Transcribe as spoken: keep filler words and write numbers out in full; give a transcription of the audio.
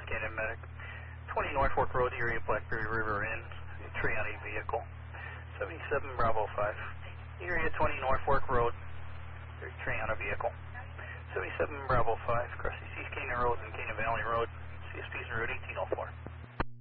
North Canyon Medic. twenty North Fork Road, area Blackberry River Inn, Triana vehicle. seventy-seven Bravo five. Area twenty North Fork Road, Triana vehicle. seventy-seven Bravo five, across East Canyon Road and Canyon Valley Road, C S P's in Route eighteen oh four.